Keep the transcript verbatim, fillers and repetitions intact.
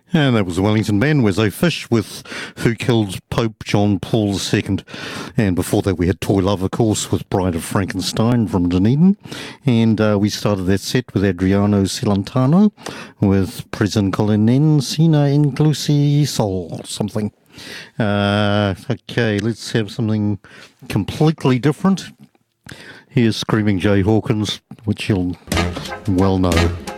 And that was the Wellington Band, Wezzo Fish with Who Killed Pope John Paul the Second. And before that we had Toy Love, of course, with Bride of Frankenstein from Dunedin. And uh, we started that set with Adriano Celentano with Present Colinen Sina Inclusi Sol, something. Uh, okay, let's have something completely different. Here's Screaming Jay Hawkins, which you'll well know.